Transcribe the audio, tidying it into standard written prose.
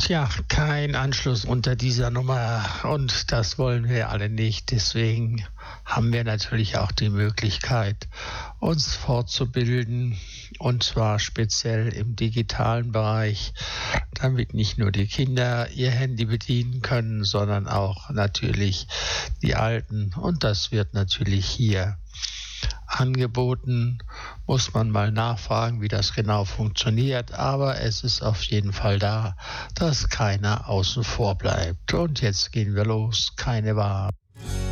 Tja, kein Anschluss unter dieser Nummer und das wollen wir alle nicht. Deswegen haben wir natürlich auch die Möglichkeit, uns fortzubilden und zwar speziell im digitalen Bereich, damit nicht nur die Kinder ihr Handy bedienen können, sondern auch natürlich die Alten und das wird natürlich hier angeboten. Muss man mal nachfragen, wie das genau funktioniert, aber es ist auf jeden Fall da, dass keiner außen vor bleibt. Und jetzt gehen wir los, keine Wahl.